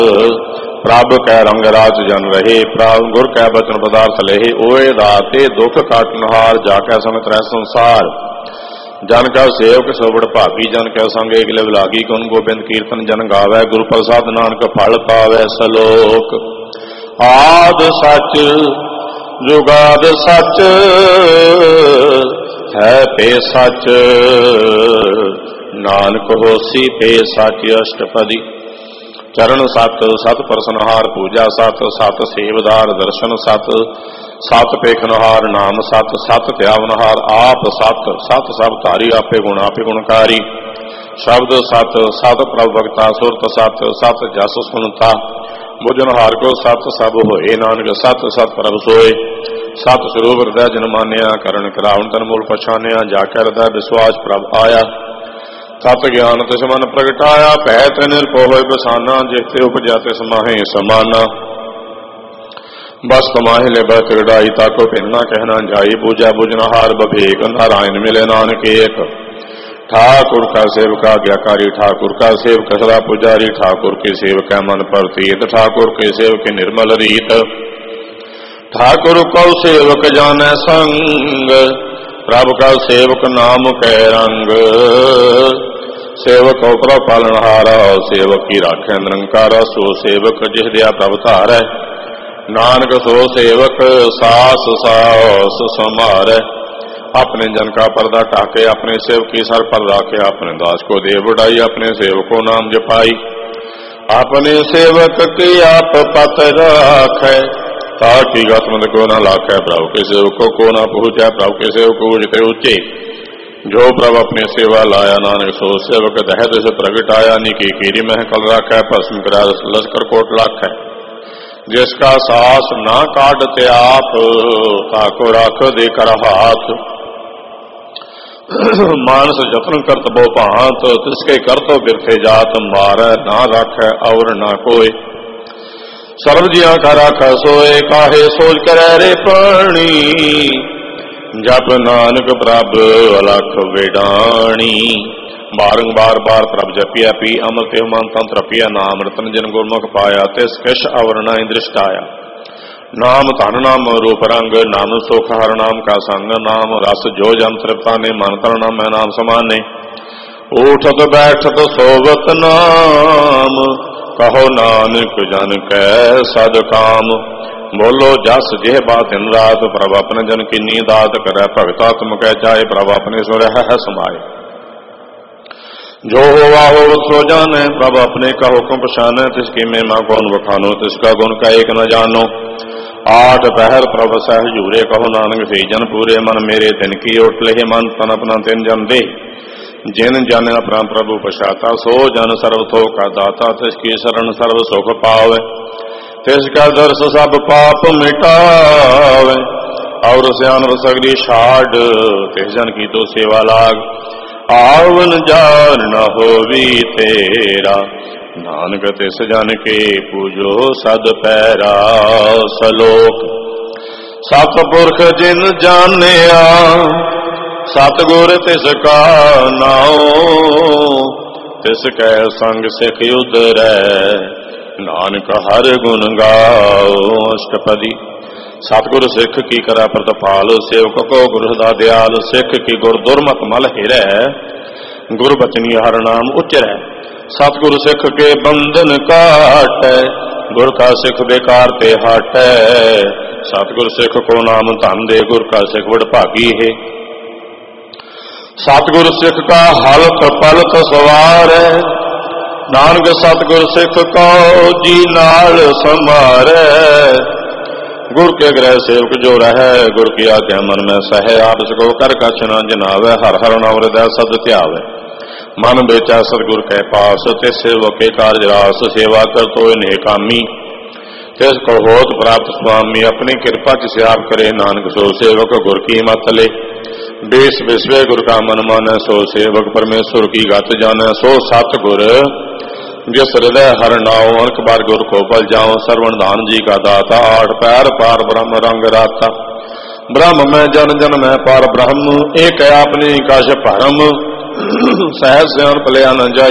प्रभ कै रंग राज जन रहे, प्रभ गुर कै बचन पदार्थ लहे। ओए दाते दुख काटनहार, जाकै संग त्रै संसार। जन कै सेवक सोबड़ भागी, जन कै संग एक लिव लागी। गुण गोबिंद कीर्तन जन गावै, गुरु प्रसाद नानक फल पावै। सलोक आद सच जुगाद सच, है पे सच नानक होसी पे सच। अष्टपदी। चरण सत, सत प्रसनहार पूजा सत, सत सेवदार दर्शन सत, सत पेखनहार नाम सत, सत त्यावनहार आप सत, सत सब धारी आपे गुणकारी। शब्द सत, सत प्रभ भगता सुरत सत, सत जस सुनता बुझनहार को सत सब होए। नानक सत सत प्रभ सोए, सत स्वरूप हृदय जन मानिया। करण करावन तन मूल पछानिया, जाके हृदय विश्वास प्रभ आया। सत ज्ञान तिस मन प्रगटाया, भैत निरभउ होए बसाना। जिते उपजा तिस माहे समाना, बस तमाहे ले बस तिगड़ाई। ताको भिन्ना कहना जाई, पूजा बुझनहार बभेक। नारायण मिले नानक एक, ठाकुर का सेवका आज्ञाकारी। ठाकुर का सेवक सदा पुजारी, ठाकुर के सेवक मन प्रतीत। ठाकुर के सेवक निर्मल रीत, ठाकुर को सेवक जानै संग। प्रभु का सेवक नाम कै रंग, सेवक हो प्रभ पालनहारा। सेवक की राखै निरंकारा, सो सेवक जिस दिया प्रभ धारै। नानक सो सेवक सास सास समारै। अपने जन का पर्दा ढाके, अपने सेवक की सर पर राखे। अपने दास को दे बढ़ाई, अपने सेवक को नाम जपाई। अपने सेवक की आप पत राखै, ताकि गतमत को न लाखै। प्रभु के सेवक को न पहुँचै, प्रभु के सेवक को उजते ऊंचे। जो प्रभु अपने सेवा लाया, नानक सो सेवक दहद से प्रगटाया। निकी कीरी मह कल राखै, भस्म करा लश्कर कोट लाखै। जिसका सास ना काटते आप, ताको राख दे कर हाथ। मानस जतन करत बो भांत, तिसके करतो बिरथे जात। मारै ना राखै और ना कोय, सर्व जिया का राखा सोए। काहे सोच करे रे पानी, जप नानक प्रभ अलख वेडाणी। बारंबार बार प्रभ जपिया, पी अमृत मन तंत्र पिया। नाम रतन जिन गुरमुख पाया, तिस किश अवर न दृष्ट आया। नाम धन नाम रूप रंग, नाम सुख हर नाम का संग। नाम रस जो जन तृप्ता ने, मन तन नाम मैं नाम समाने। उठत बैठत सोवत नाम, कहो नानक जन कै सद काम। बोलो जस जेह बात दिन रात, प्रभ अपने जन की नींद दात करे। भगता तुम कह चाहे, प्रभ अपने सो रह समाये। जो होवा हो सो जाने, प्रभ अपने का हुक्म पछाने। तिसकी महिमा कौन बखानो, तिसका गुण का एक न जानो। आठ पहर प्रभ सह जूरे, कहो नानक से जन पूरे। मन मेरे दिन की ओट ले, मन तन अपना तिन जन दे। जिन जन अपना प्रभु पछाता, सो जन सर्व थो का दाता। तिसकी शरण सर्व सुख पावे, तिसका दर्श सब पाप मिटावे। और सियान सगरी छाड़, तिस जन की तो सेवा लाग। आवन जार न होवी तेरा, नानक तिस जन के पूजो सद पैरा। सलोक सतपुरख जिन जानिया, सतगुर तिसका नाओ। तिसकै संग सिख उतरै, नानक हर गुण गाओ। अष्टपदी। सतगुर सिख की करै प्रतिपाल, सेवक को गुरु दा दयाल। सिख की गुर दुर्मत मल हिरै, गुर बचनी हर नाम उचरै। सतगुर सिख के बंधन काटै, गुर का सिख बेकार ते हटै। सतगुर सिख को नाम धन दे, गुर का सिख बड़ भागी है। सतगुर सिख का हलत पलत सवारै, नानक सतगुर सिख को जी नाल समारै। गुर के ग्रह सेवक जो रहे, गुर की आज्ञा मन में सहे। आप सको कर कछ न जनावे, हर हर नाम हृदय सद ध्यावे। मन बेचा सतगुर के पास, तिस सेवक के कार्य रास। सेवा कर तो इन्हें कामी, तिसको होत प्राप्त स्वामी। अपनी कृपा जिसे आप करे, नानक सो सेवक गुर की मत ले। देश विश्व गुर का मन माने, सो सेवक परमेश्वर की गत जाने। सो सतगुर जिस हृदय हर नाओ, अनक बार गुर को पल जाओ। सरवण दान जी का दाता, आठ पैर पार ब्रह्म रंग राता। ब्रह्म में जन जन में पार ब्रह्म, एक है अपनी काश परम। सहज सियान पलिया न जाय,